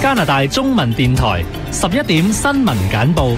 加拿大中文電台11點新聞簡報。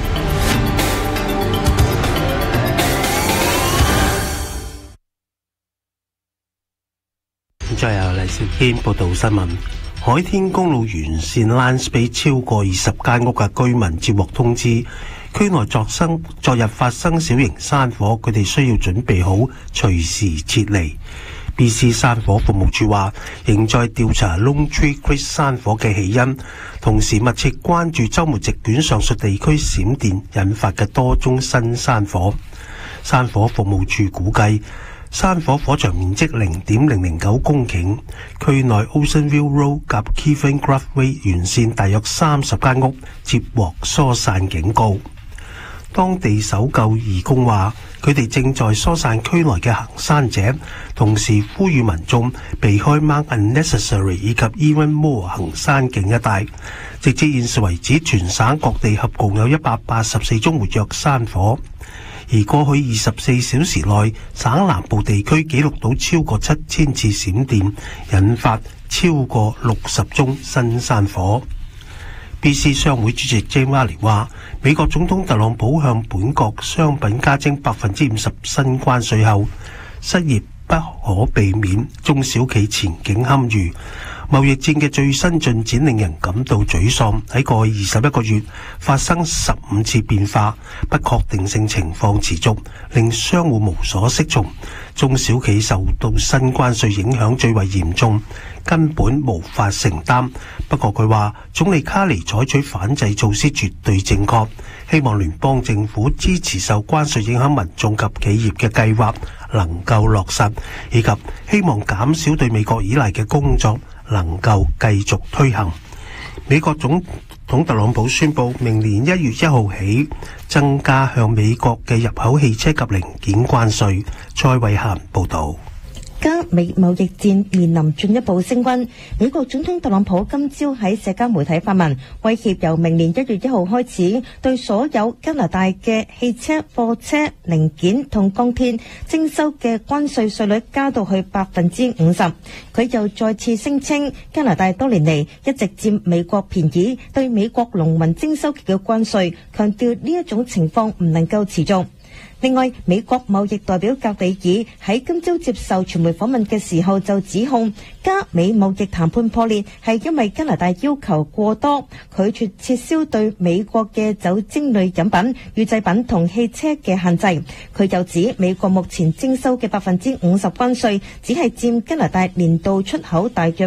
再由黎兆堅報道新聞。海天公路沿線 Lions Bay 超過20間屋嘅居民接獲通知，區內昨日發生小型山火，佢哋需要準備好隨時撤離。BC 山火服務處話，仍在調查 Lone Tree Creek 山火嘅起因，同時密切關注週末席捲上述地區閃電引發嘅多宗新山火。山火服務處估計，山火火場面積 0.009 公頃，區內 Oceanville Road 及 Kevin Craft Way 沿線大約30間屋接獲疏散警告。當地搜救義工話，佢哋正在疏散區內嘅行山者，同時呼籲民眾避開 Mount Unnecessary 以及 Ewanmore 行山徑一帶。直至現時為止，全省各地合共有184宗活躍山火。而過去24小時內，省南部地區記錄到超過7000次閃電，引發超過60宗新山火。BC 商會主席 Jane Wally 話，美國總統特朗普向本國商品加徵50%新關稅後，失業不可避免，中小企前景堪虞。貿易戰嘅最新進展令人感到沮喪，喺過去21個月發生15次變化，不確定性情況持續，令商戶無所適從。中小企受到新關稅影響最為嚴重，根本無法承擔。不過佢話，總理卡尼採取反制措施絕對正確，希望聯邦政府支持受關稅影響民眾及企業嘅計劃能夠落實，以及希望減少對美國依賴嘅工作能夠繼續推行。美國總統特朗普宣布，明年1月1號起增加向美國嘅入口汽車及零件關稅。蔡慧嫻報導。 加美貿易戰面臨進一步升溫。美國總統特朗普今朝喺社交媒體發文，威脅由明年1月1號開始，對所有加拿大嘅汽車、貨車、零件同鋼鐵徵收嘅關稅稅率加到去50%。佢又再次聲稱，加拿大多年嚟一直佔美國便宜，對美國農民徵收嘅關稅，強調呢一種情況唔能夠持續。另外，美國貿易代表格比爾喺今朝接受傳媒訪問嘅時候就指控，加美貿易談判破裂係因為加拿大要求過多，拒絕撤銷對美國嘅酒精類飲品、乳製品同汽車嘅限制。佢又指，美國目前徵收嘅50%關稅，只係佔加拿大年度出口大約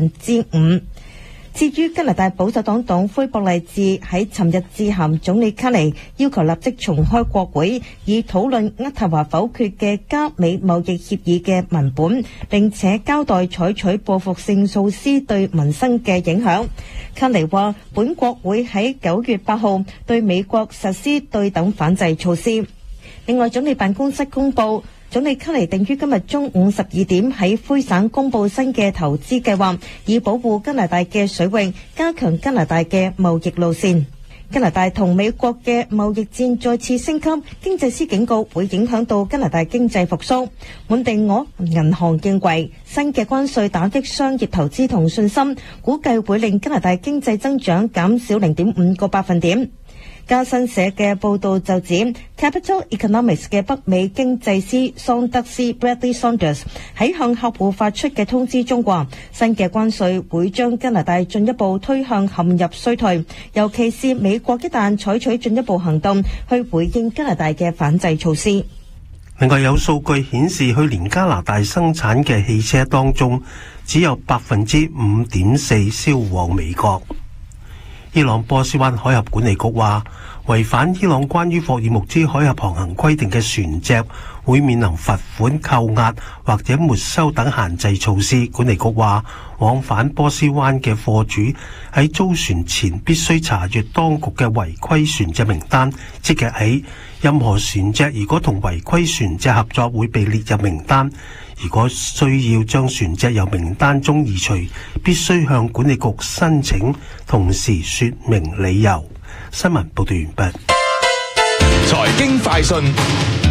5%。至於加拿大保守黨黨魁博勵治喺尋日致函總理卡尼，要求立即重開國會，以討論渥太華否決嘅加美貿易協議嘅文本，並且交代採取報復性措施對民生嘅影響。卡尼話，本國會喺9月8號對美國實施對等反制措施。另外，總理辦公室公佈，總理卡尼定於今日中午12點喺魁省公佈新嘅投資計劃，以保護加拿大嘅水域，加強加拿大嘅貿易路線。加拿大同美國嘅貿易戰再次升級，經濟師警告會影響到加拿大經濟復甦。本地我銀行認為，新嘅關稅打擊商業投資同信心，估計會令加拿大經濟增長減少0.5個百分點。加新社嘅報道就指 ，Capital Economics 嘅北美經濟師桑德斯 Bradley Saunders 喺向客戶發出嘅通知中話，新嘅關稅會將加拿大進一步推向陷入衰退，尤其是美國一旦採取進一步行動去回應加拿大嘅反制措施。 另外有數據顯示，去年加拿大生產嘅汽車當中，只有 5.4% 銷往美國。伊朗波斯灣海峽管理局話，違反伊朗關於霍爾木茲海峽航行規定嘅船隻會面臨罰款、扣押或者沒收等限制措施。管理局話，往返波斯灣嘅貨主喺租船前必須查閱當局嘅違規船隻名單，即日起任何船隻如果同違規船隻合作會被列入名單。如果需要將船隻由名單中移除，必須向管理局申請，同時說明理由。新聞報道完畢。 財經快訊。